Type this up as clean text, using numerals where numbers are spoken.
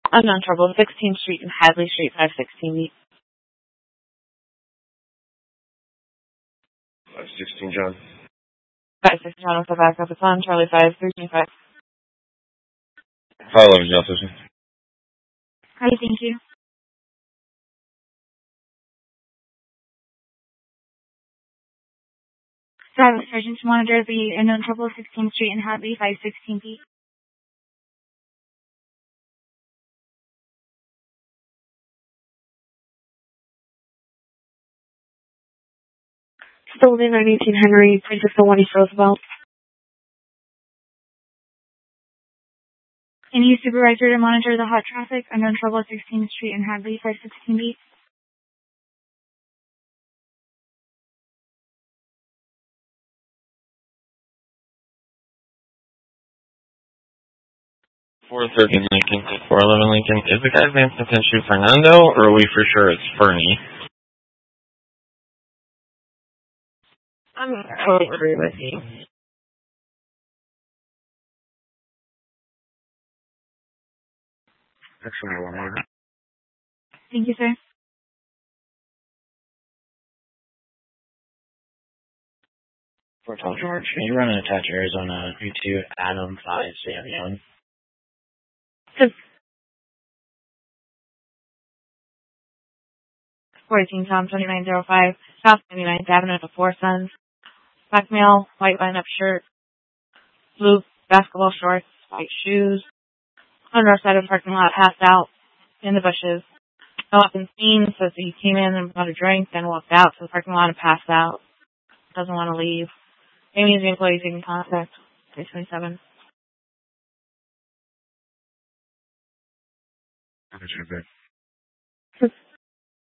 Unknown trouble, 16th Street and Hadley Street, 516B. 516, John. 516 John with the backup. It's on Charlie 5325. 511, John Susan. Hi, thank you. Service Sergeant to monitor the unknown trouble, 16th Street and Hadley, 516B. Stolen 918 Henry, Princess One East Roosevelt. Any supervisor to monitor the hot traffic, unknown trouble, 16th Street and Hadley, 516B. .413 Lincoln to 411 Lincoln. Is the guy's name potentially Fernando, or are we for sure it's Fernie? I'm totally agree with you. Actually, one more. Thank you, sir. Fort George, can you run an attach Arizona 32 Adam 5 Sam Young? 14 Tom 2905, South 99th Avenue to Four Sons. Black male, white line-up shirt, blue basketball shorts, white shoes. On the north side of the parking lot, passed out in the bushes. No weapon seen, says he came in and got a drink, then walked out to the parking lot and passed out. Doesn't want to leave. Amy is the employee taking contact. 327. That's your bit.